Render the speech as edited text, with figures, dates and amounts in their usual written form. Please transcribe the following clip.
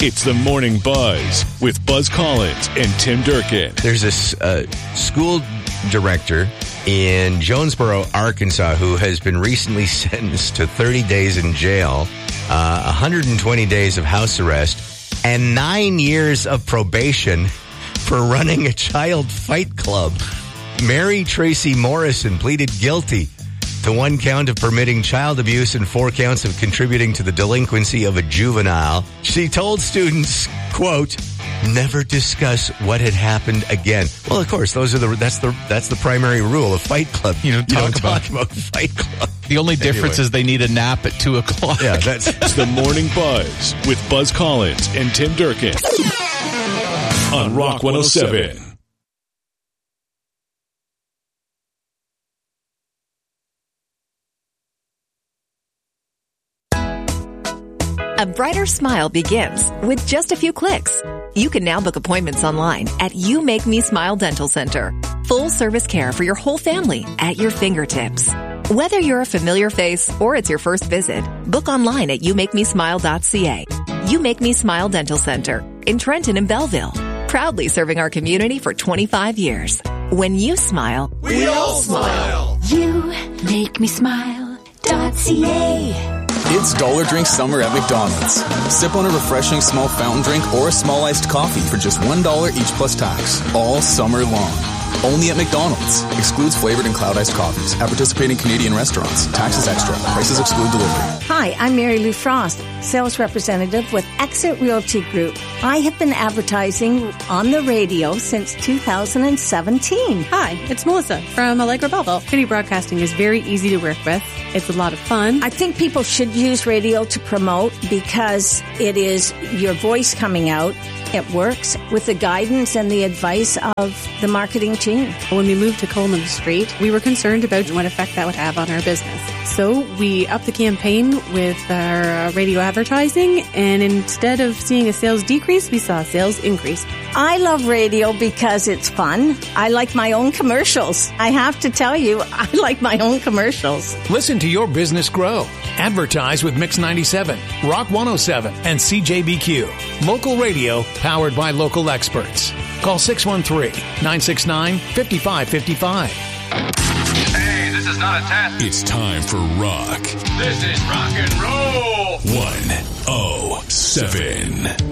It's the Morning Buzz with Buzz Collins and Tim Durkin. There's a school director in Jonesboro, Arkansas, who has been recently sentenced to 30 days in jail, 120 days of house arrest, and 9 years of probation for running a child fight club. Mary Tracy Morrison pleaded guilty to 1 count of permitting child abuse and 4 counts of contributing to the delinquency of a juvenile. She told students, quote, never discuss what had happened again. Well, of course, that's the primary rule of Fight Club. You don't talk about Fight Club. The only difference is they need a nap at 2 o'clock. Yeah, that's It's the Morning Buzz with Buzz Collins and Tim Durkin on Rock 107. A brighter smile begins with just a few clicks. You can now book appointments online at You Make Me Smile Dental Center. Full service care for your whole family at your fingertips. Whether you're a familiar face or it's your first visit, book online at youmakemesmile.ca. You Make Me Smile Dental Center in Trenton and Belleville. Proudly serving our community for 25 years. When you smile, we all smile. YouMakeMeSmile.ca. It's Dollar Drink Summer at McDonald's. Sip on a refreshing small fountain drink or a small iced coffee for just $1 each plus tax, all summer long. Only at McDonald's. Excludes flavored and cloud iced coffees. At participating Canadian restaurants. Taxes extra. Prices exclude delivery. Hi, I'm Mary Lou Frost, sales representative with Exit Realty Group. I have been advertising on the radio since 2017. Hi, it's Melissa from Allegra Belleville. City Broadcasting is very easy to work with. It's a lot of fun. I think people should use radio to promote because it is your voice coming out. It works with the guidance and the advice of the marketing team. When we moved to Coleman Street, we were concerned about what effect that would have on our business. So we upped the campaign with our radio advertising, and instead of seeing a sales decrease, we saw a sales increase. I love radio because it's fun. I like my own commercials. I have to tell you, I like my own commercials. Listen to your business grow. Advertise with Mix 97, Rock 107, and CJBQ. Local radio powered by local experts. Call 613-969-5555. Hey, this is not a test. It's time for rock. This is rock and roll. 107.